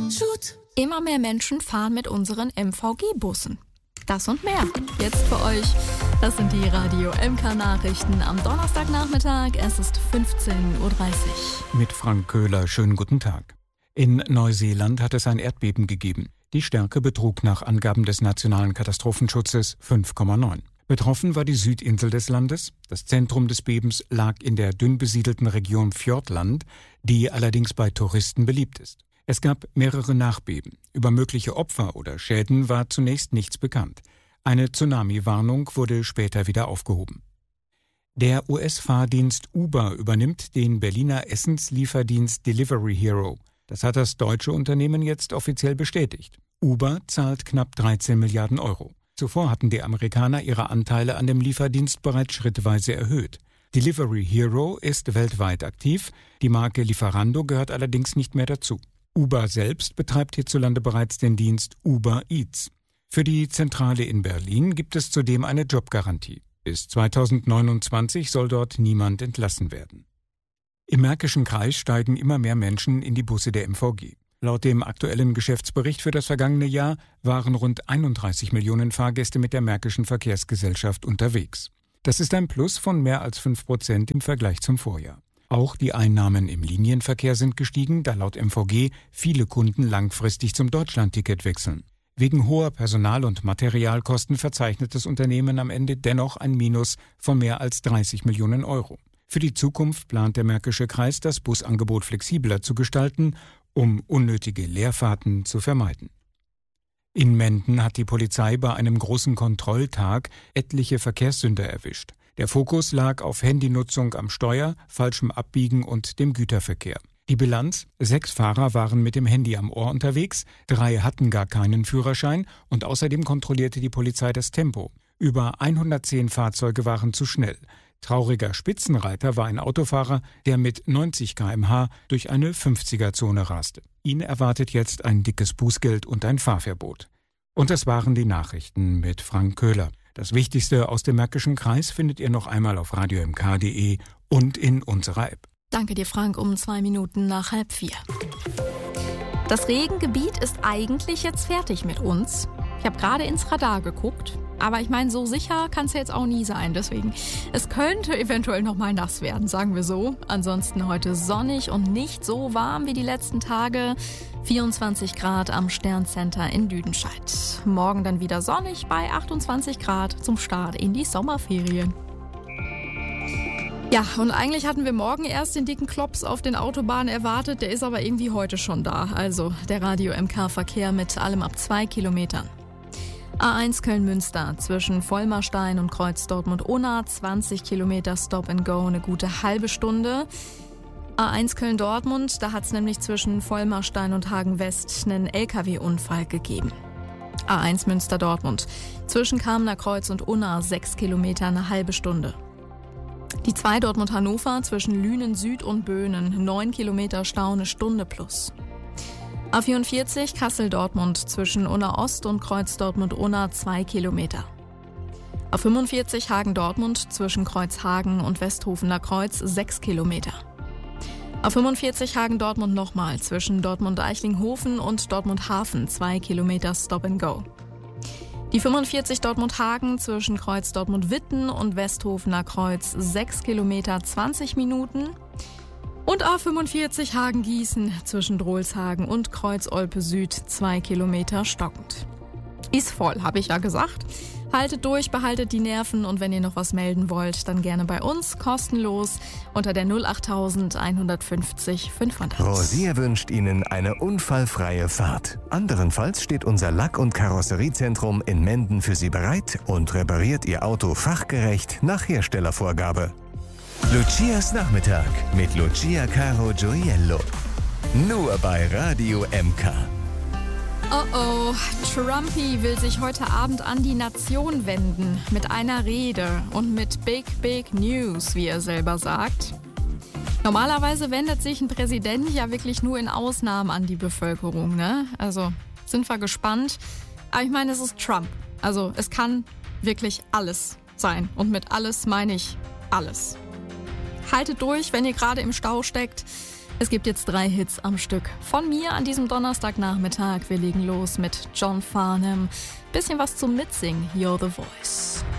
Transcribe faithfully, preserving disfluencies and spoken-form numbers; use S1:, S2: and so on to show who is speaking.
S1: Shoot.
S2: Immer mehr Menschen fahren mit unseren M V G-Bussen. Das und mehr. Jetzt für euch. Das sind die Radio M K-Nachrichten am Donnerstagnachmittag. Es ist fünfzehn Uhr dreißig.
S3: Mit Frank Köhler, schönen guten Tag. In Neuseeland hat es ein Erdbeben gegeben. Die Stärke betrug nach Angaben des Nationalen Katastrophenschutzes fünf Komma neun. Betroffen war die Südinsel des Landes. Das Zentrum des Bebens lag in der dünn besiedelten Region Fiordland, die allerdings bei Touristen beliebt ist. Es gab mehrere Nachbeben. Über mögliche Opfer oder Schäden war zunächst nichts bekannt. Eine Tsunami-Warnung wurde später wieder aufgehoben. Der U S-Fahrdienst Uber übernimmt den Berliner Essenslieferdienst Delivery Hero. Das hat das deutsche Unternehmen jetzt offiziell bestätigt. Uber zahlt knapp dreizehn Milliarden Euro. Zuvor hatten die Amerikaner ihre Anteile an dem Lieferdienst bereits schrittweise erhöht. Delivery Hero ist weltweit aktiv. Die Marke Lieferando gehört allerdings nicht mehr dazu. Uber selbst betreibt hierzulande bereits den Dienst Uber Eats. Für die Zentrale in Berlin gibt es zudem eine Jobgarantie. Bis zweitausendneunundzwanzig soll dort niemand entlassen werden. Im Märkischen Kreis steigen immer mehr Menschen in die Busse der M V G. Laut dem aktuellen Geschäftsbericht für das vergangene Jahr waren rund einunddreißig Millionen Fahrgäste mit der Märkischen Verkehrsgesellschaft unterwegs. Das ist ein Plus von mehr als fünf Prozent im Vergleich zum Vorjahr. Auch die Einnahmen im Linienverkehr sind gestiegen, da laut M V G viele Kunden langfristig zum Deutschlandticket wechseln. Wegen hoher Personal- und Materialkosten verzeichnet das Unternehmen am Ende dennoch ein Minus von mehr als dreißig Millionen Euro. Für die Zukunft plant der Märkische Kreis, das Busangebot flexibler zu gestalten, um unnötige Leerfahrten zu vermeiden. In Menden hat die Polizei bei einem großen Kontrolltag etliche Verkehrssünder erwischt. Der Fokus lag auf Handynutzung am Steuer, falschem Abbiegen und dem Güterverkehr. Die Bilanz: Sechs Fahrer waren mit dem Handy am Ohr unterwegs, drei hatten gar keinen Führerschein und außerdem kontrollierte die Polizei das Tempo. Über hundertzehn Fahrzeuge waren zu schnell. Trauriger Spitzenreiter war ein Autofahrer, der mit neunzig Kilometer pro Stunde durch eine fünfziger-Zone raste. Ihn erwartet jetzt ein dickes Bußgeld und ein Fahrverbot. Und das waren die Nachrichten mit Frank Köhler. Das Wichtigste aus dem Märkischen Kreis findet ihr noch einmal auf radio m k punkt d e und in unserer App.
S2: Danke dir, Frank, um zwei Minuten nach halb vier. Das Regengebiet ist eigentlich jetzt fertig mit uns. Ich habe gerade ins Radar geguckt, aber ich meine, so sicher kann es jetzt auch nie sein. Deswegen, es könnte eventuell noch mal nass werden, sagen wir so. Ansonsten heute sonnig und nicht so warm wie die letzten Tage. vierundzwanzig Grad am Sterncenter in Lüdenscheid. Morgen dann wieder sonnig bei achtundzwanzig Grad zum Start in die Sommerferien. Ja, und eigentlich hatten wir morgen erst den dicken Klops auf den Autobahnen erwartet, der ist aber irgendwie heute schon da. Also der Radio M K-Verkehr mit allem ab zwei Kilometern. A eins Köln-Münster zwischen Vollmerstein und Kreuz Dortmund-Unna, zwanzig Kilometer Stop and Go, eine gute halbe Stunde. A eins Köln-Dortmund, da hat es nämlich zwischen Vollmerstein und Hagen-West einen L K W-Unfall gegeben. A eins Münster-Dortmund zwischen Kamener Kreuz und Unna, sechs Kilometer, eine halbe Stunde. Die zwei Dortmund-Hannover zwischen Lünen Süd und Böhnen, neun Kilometer Stau, eine Stunde plus. A vierundvierzig Kassel-Dortmund zwischen Unna Ost und Kreuz Dortmund-Unna, zwei Kilometer. A fünfundvierzig Hagen-Dortmund zwischen Kreuz Hagen und Westhofener Kreuz, sechs Kilometer. A fünfundvierzig Hagen-Dortmund nochmal zwischen Dortmund-Eichlinghofen und Dortmund-Hafen, zwei Kilometer Stop and Go. Die fünfundvierzig Dortmund-Hagen zwischen Kreuz Dortmund-Witten und Westhofener Kreuz, sechs Kilometer, zwanzig Minuten. Und A fünfundvierzig Hagen-Gießen zwischen Drolshagen und Kreuz Olpe Süd, zwei Kilometer stockend. Ist voll, habe ich ja gesagt. Haltet durch, behaltet die Nerven und wenn ihr noch was melden wollt, dann gerne bei uns, kostenlos, unter der null acht einhundertfünfzig fünfhundert.
S4: Rosier wünscht Ihnen eine unfallfreie Fahrt. Anderenfalls steht unser Lack- und Karosseriezentrum in Menden für Sie bereit und repariert Ihr Auto fachgerecht nach Herstellervorgabe. Lucias Nachmittag mit Lucia Caro Gioiello. Nur bei Radio M K.
S2: Oh oh, Trumpy will sich heute Abend an die Nation wenden mit einer Rede und mit Big, Big News, wie er selber sagt. Normalerweise wendet sich ein Präsident ja wirklich nur in Ausnahmen an die Bevölkerung, ne? Also sind wir gespannt. Aber ich meine, es ist Trump. Also es kann wirklich alles sein. Und mit alles meine ich alles. Haltet durch, wenn ihr gerade im Stau steckt. Es gibt jetzt drei Hits am Stück. Von mir an diesem Donnerstagnachmittag. Wir legen los mit John Farnham. Bisschen was zum Mitsingen. You're the Voice.